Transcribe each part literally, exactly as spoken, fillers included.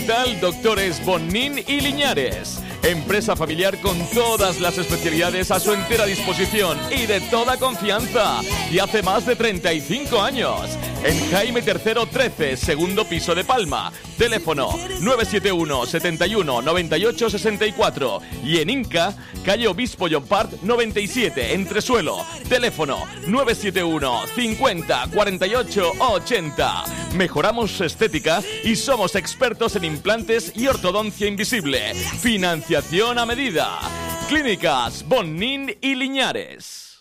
Doctores Bonín y Liñares, empresa familiar con todas las especialidades a su entera disposición y de toda confianza, y hace más de treinta y cinco años. En Jaime Tercero trece, segundo piso de Palma. Teléfono nueve siete uno, setenta y uno, noventa y ocho, sesenta y cuatro. Y en Inca, calle Obispo Llompart noventa y siete, Entresuelo. Teléfono nueve siete uno, cincuenta, cuarenta y ocho, ochenta. Mejoramos su estética y somos expertos en implantes y ortodoncia invisible. Financiación a medida. Clínicas Bonín y Liñares.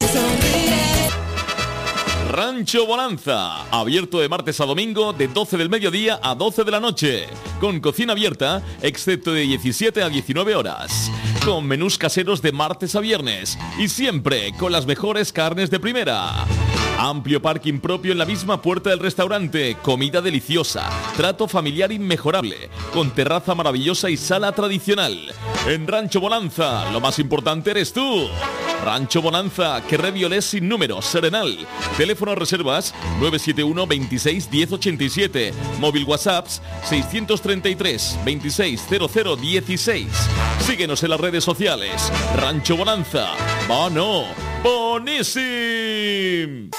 Rancho Bonanza, abierto de martes a domingo de doce del mediodía a doce de la noche, con cocina abierta, excepto de diecisiete a diecinueve horas, con menús caseros de martes a viernes y siempre con las mejores carnes de primera. Amplio parking propio en la misma puerta del restaurante, comida deliciosa, trato familiar inmejorable, con terraza maravillosa y sala tradicional. En Rancho Bonanza, lo más importante eres tú. Rancho Bonanza, Carrer Violés sin número, Serenal. Teléfono reservas nueve siete uno, veintiséis, diez ochenta y siete. Móvil WhatsApps seiscientos treinta y tres, veintiséis, cero cero dieciséis. Síguenos en las redes sociales. Rancho Bonanza. Bueno, boníssim!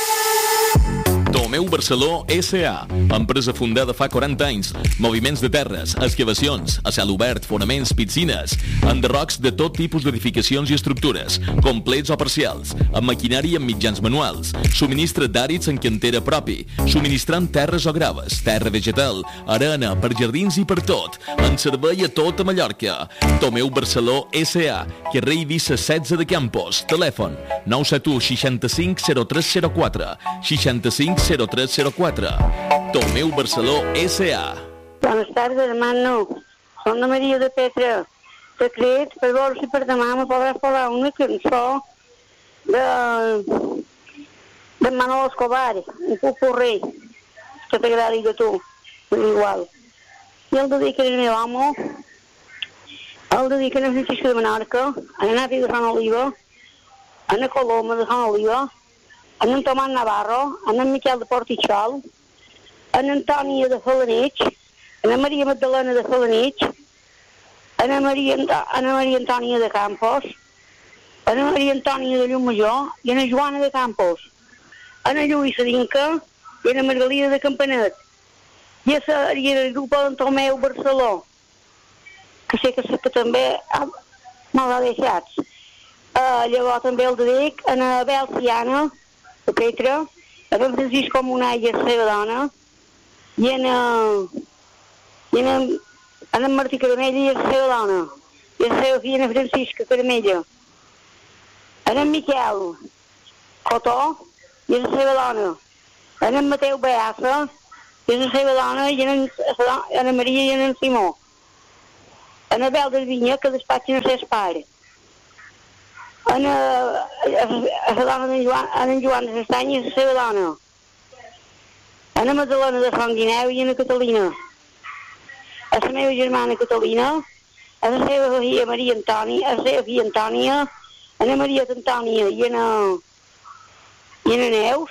Tomeu Barceló S A, empresa fundada fa quaranta anys. Moviments de terres, excavacions, a cel obert, fonaments, piscines, enderrocs de tot tipus d'edificacions i estructures, complets o parcials, amb maquinària i amb mitjans manuals, subministra d'àrids en cantera propi, subministrant terres o graves, terra vegetal, arena, per jardins i per tot, en servei a tota Mallorca. Tomeu Barceló S A, carrer Eivissa setze de Campos, telèfon nou set u, seixanta-cinc, zero tres zero quatre, seixanta-cinc, zero tres zero quatre. Tomeu Barceló S A. Buenas tardes, hermano. Soy María de Petra. Te crec, per veure si per demà me podràs posar una cançó de, de Manolo Escobar, un popurrí, que t'agradi de tu, igual. I el dedicaré al meu amo, el dedicaré a Francisco de Menorca, a Nati de Sant Oliva, a na Coloma de Sant Oliva, a en Tomàs Navarro, a en Miquel de Portitxol, a en Antònia de Falanich, a na Maria Magdalena de Falanich, a na Maria, a na Maria Antònia de Campos, a na Maria Antònia de Llumajor i a na Joana de Campos, a na Lluïsa d'Inca i a na Margalida de Campanet. I a la, i el grup d'en Tomeu Barceló, que sé que, que també ah, me'l ha deixat. Uh, llavors també el dedic a na Bel Ciana, de Petra, a en Francisco Munay i a la seva dona, i a na, i a na, a na Martí Caramella i a la seva dona, i a la seva filla na Francisca Caramella, a en Miquel Cotó i a la seva dona, a en Mateu Beassa i a la seva dona, i a na Maria i a en Simó, a na Bel d'Alvinya, que despatxa no sé pare, a la dona d'en Joan, a en Joan de Sestany i a la seva dona, a na Magdalena de Sant Guineu i a na Catalina, a la meva germana Catalina, a la seva filla Maria Antònia, a la seva filla Antònia, a na Maria Antònia i a na, i a na Neus,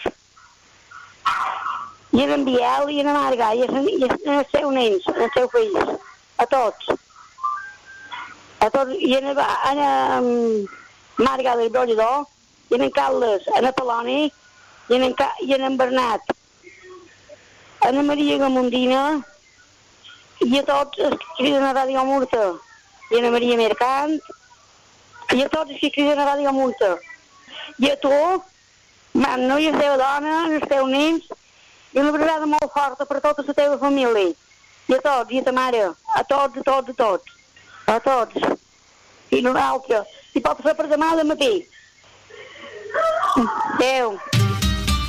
i a na Biel i a na Marga, i a els seus nens, als seus fills, a tots. A tots, i a na, a na Marga del Brollador, i a na Carles, a na Peloni, i a na, i a na Bernat, a na Maria Gamondina, i a tots els que criden a Ràdio Murta, i a na Maria Mercant, i a tots els que criden a Ràdio Murta. I a tu, Mano, i a la teva dona, els teus nens, i una abraçada molt forta per tota la teva família. I a tots, i a ta mare, a tots, a tots, a tots, a tots. I nosaltres, si pot ser per demà de matí. Adéu.